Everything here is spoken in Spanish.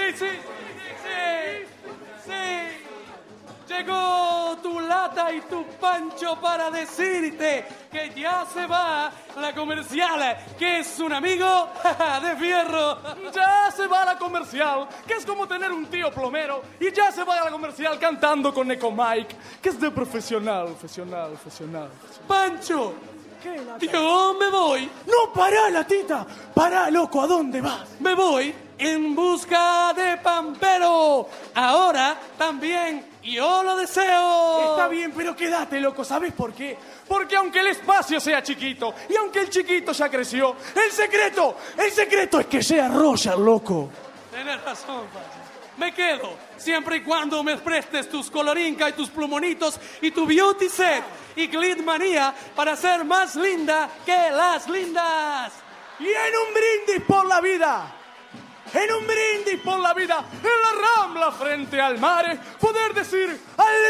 Sí. Llegó tu Lata y tu Pancho para decirte que ya se va la comercial, que es un amigo de fierro. Ya se va la comercial, que es como tener un tío plomero. Y ya se va a la comercial cantando con Eco Mike, que es de profesional. Pancho, ¿Qué, Lata? yo me voy. No, pará, Latita. Pará, loco, ¿a dónde vas? Me voy en busca de Pampero. Ahora también yo lo deseo. Está bien, pero quédate, loco. ¿Sabes por qué? Porque aunque el espacio sea chiquito y aunque el chiquito ya creció, el secreto es que sea Roger, loco. Tienes razón, Pancho. Me quedo siempre y cuando me prestes tus colorinca y tus plumonitos y tu beauty set y Glitmanía para ser más linda que las lindas. Y en un brindis por la vida, en la Rambla frente al mar, poder decir al